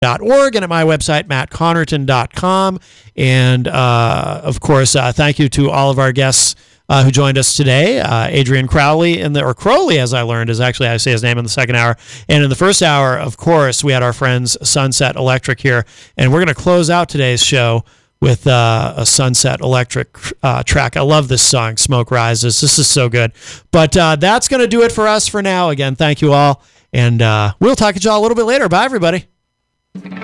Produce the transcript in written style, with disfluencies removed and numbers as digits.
and at my website, mattconnerton.com. And, of course, thank you to all of our guests who joined us today. Adrian Crowley, or Crowley, as I learned, is actually how I say his name in the second hour. And in the first hour, of course, we had our friends Sunset Electric here. And we're going to close out today's show with a Sunset Electric track. I love this song, Smoke Rises. This is so good. But that's going to do it for us for now. Again, thank you all. And we'll talk to y'all a little bit later. Bye, everybody.